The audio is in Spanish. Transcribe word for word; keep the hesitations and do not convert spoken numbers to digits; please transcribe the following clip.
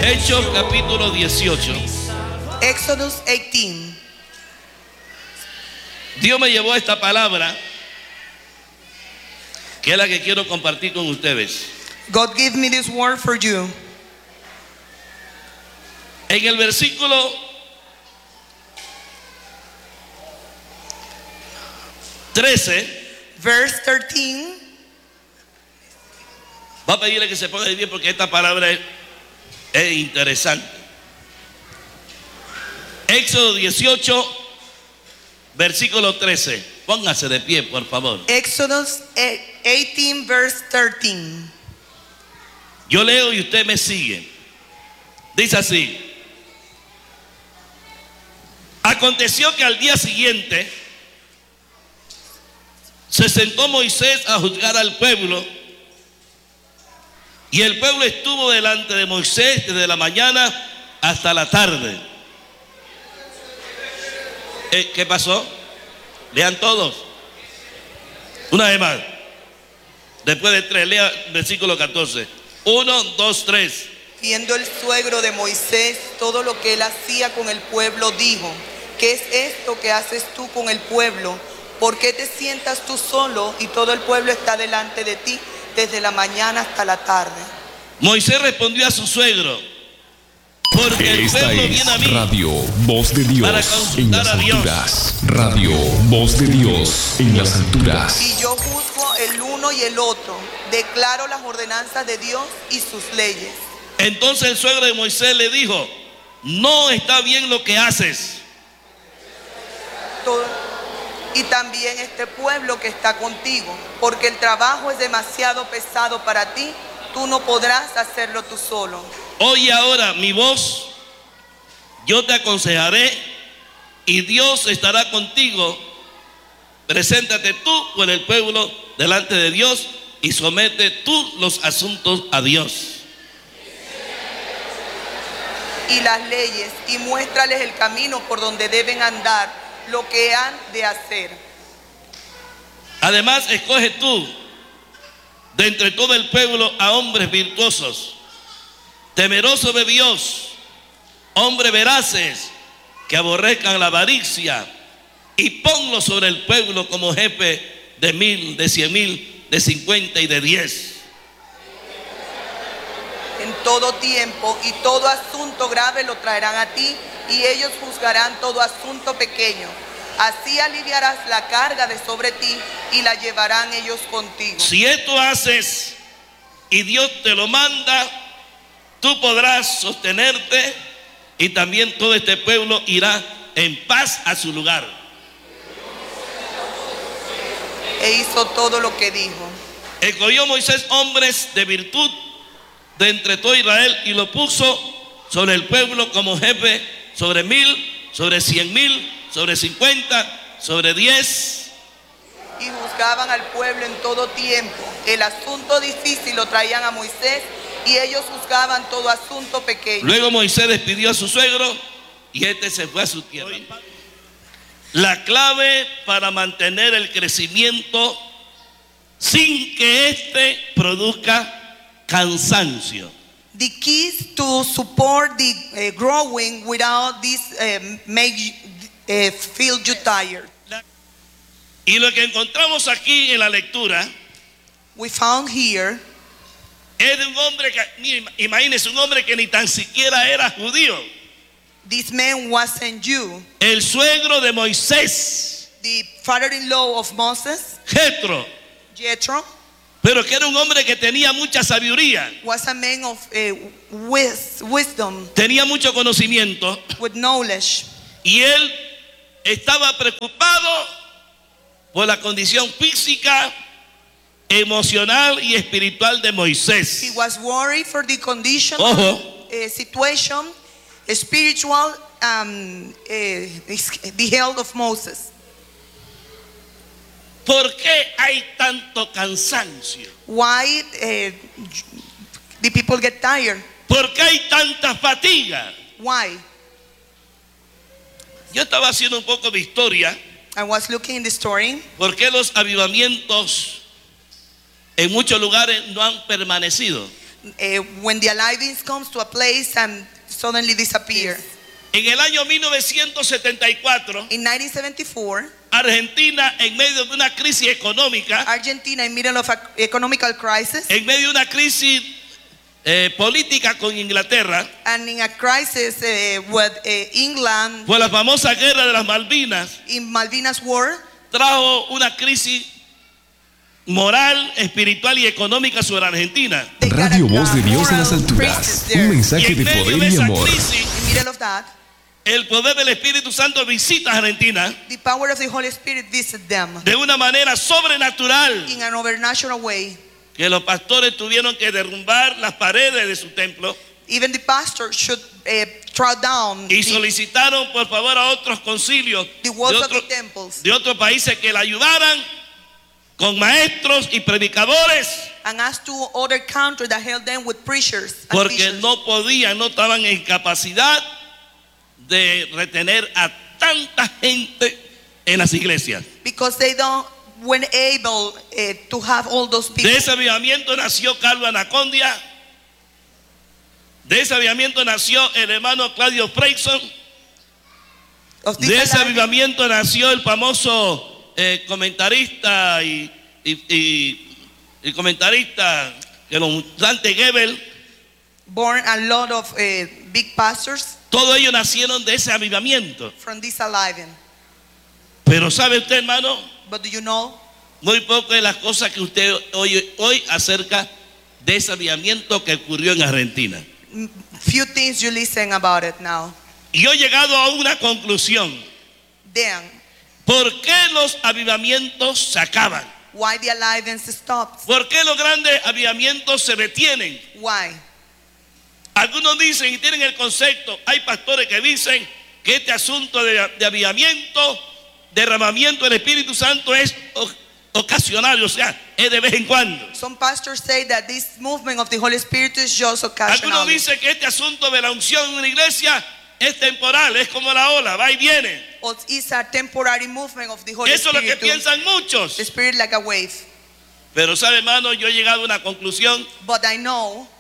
Hechos capítulo dieciocho. Exodus eighteen. Dios me llevó a esta palabra, que es la que quiero compartir con ustedes. God gave me this word for you. En el versículo trece, Verse thirteen. va a pedirle que se ponga de pie porque esta palabra es, es interesante. Éxodo dieciocho, versículo trece. Póngase de pie, por favor. Exodus eighteen, verse thirteen. Yo leo y usted me sigue. Dice así: aconteció que al día siguiente se sentó Moisés a juzgar al pueblo, y el pueblo estuvo delante de Moisés desde la mañana hasta la tarde. Eh, ¿Qué pasó? Lean todos. Una vez más. Después de tres, lea versículo catorce. Uno, dos, tres. Viendo el suegro de Moisés todo lo que él hacía con el pueblo, dijo: ¿qué es esto que haces tú con el pueblo? ¿Por qué te sientas tú solo y todo el pueblo está delante de ti desde la mañana hasta la tarde? Moisés respondió a su suegro: porque el Esta pueblo es viene a mí Radio Voz de Dios para en consultar las a Dios. alturas. Radio Voz de Dios en las alturas. Y yo juzgo el uno y el otro, declaro las ordenanzas de Dios y sus leyes. Entonces el suegro de Moisés le dijo: no está bien lo que haces. Todo, y también este pueblo que está contigo, porque el trabajo es demasiado pesado para ti, tú no podrás hacerlo tú solo. Oye ahora mi voz, yo te aconsejaré y Dios estará contigo. Preséntate tú con el pueblo delante de Dios y somete tú los asuntos a Dios. Y las leyes, y muéstrales el camino por donde deben andar, lo que han de hacer. Además, escoge tú de entre todo el pueblo a hombres virtuosos, temerosos de Dios, hombres veraces, que aborrezcan la avaricia, y ponlos sobre el pueblo como jefe de mil, de cien mil, de cincuenta y de diez. En todo tiempo y todo asunto grave lo traerán a ti, y ellos juzgarán todo asunto pequeño. Así aliviarás la carga de sobre ti y la llevarán ellos contigo. Si esto haces y Dios te lo manda, tú podrás sostenerte y también todo este pueblo irá en paz a su lugar. E hizo todo lo que dijo. Escogió Moisés hombres de virtud de entre todo Israel y lo puso sobre el pueblo como jefe sobre mil, sobre cien mil, sobre cincuenta, sobre diez. Y juzgaban al pueblo en todo tiempo. El asunto difícil lo traían a Moisés, y ellos juzgaban todo asunto pequeño. Luego Moisés despidió a su suegro y este se fue a su tierra. La clave para mantener el crecimiento sin que éste produzca cansancio. The keys to support the uh, growing without this uh, make uh, feel you tired. Y lo que encontramos aquí en la lectura We found here es de un hombre que, mire, imagínese, un hombre que ni tan siquiera era judío. this man wasn't Jew. El suegro de Moisés, The father-in-law of Moses, Jetro, Jethro, pero que era un hombre que tenía mucha sabiduría, was a man of uh, wis- wisdom, tenía mucho conocimiento, with knowledge. y él estaba preocupado por la condición física, emocional y espiritual de He Moisés. was worried for the condition, Ojo. uh, situation, spiritual, um, uh, the health of Moses. ¿Por qué hay tanto cansancio? Why uh, the people get tired? ¿Por qué hay tanta fatiga? Why? Yo estaba haciendo un poco de historia. I was looking in the story. ¿Por qué los avivamientos en muchos lugares no han permanecido? uh, when the aliens comes to a place and suddenly disappear. En el año mil novecientos setenta y cuatro, In nineteen seventy-four, Argentina, en medio de una crisis económica, Argentina in middle of an economical crisis en medio de una crisis eh, política con Inglaterra, and in a crisis uh, with uh, England por la famosa guerra de las Malvinas, in Malvinas War, trajo una crisis moral, espiritual y económica sobre Argentina. they got Radio a- Voz de a Dios en las moral crisis alturas. there. Un Y mensaje en de medio poder de y esa amor. crisis, In middle of that, el poder del Espíritu Santo visita a Argentina the power of the Holy Spirit visit them de una manera sobrenatural, in an overnatural way. que los pastores tuvieron que derrumbar las paredes de su templo Even the pastor should uh, throw down y the, solicitaron por favor a otros concilios the de, walls of otro- the temples de otros países que la ayudaran con maestros y predicadores, and asked to other countries that held them with preachers and porque bishops, no podían, no estaban en capacidad de retener a tanta gente en las iglesias. because they don't weren't able uh, to have all those people. De ese avivamiento nació Carlos Anacondia. De ese avivamiento nació el hermano Claudio Freyson. Of this De ese alignment, avivamiento nació el famoso eh, comentarista y, y, y- y comentarista que los Dante Gebel. born a lot of uh, big pastors Todos ellos nacieron de ese avivamiento. from this alignment. Pero ¿sabe usted, hermano? But do you know? Muy poco de las cosas que usted oye hoy acerca de ese avivamiento que ocurrió en Argentina. M- Few things you listen about it now. Y yo he llegado a una conclusión. Then, ¿Por qué los avivamientos se acaban? why the alignment stopped? ¿Por qué los grandes avivamientos se detienen? Why? Algunos dicen y tienen el concepto, hay pastores que dicen que este asunto de, de avivamiento, derramamiento del Espíritu Santo es o- ocasional, o sea, es de vez en cuando. Some pastors say that this movement of the Holy Spirit is just occasional. Algunos dicen que este asunto de la unción en una iglesia es temporal, es como la ola, va y viene. Or it's a temporary movement of the Holy Eso es lo que Spirit. to- piensan muchos. The Spirit like a wave. Pero sabe, hermano, yo he llegado a una conclusión But I know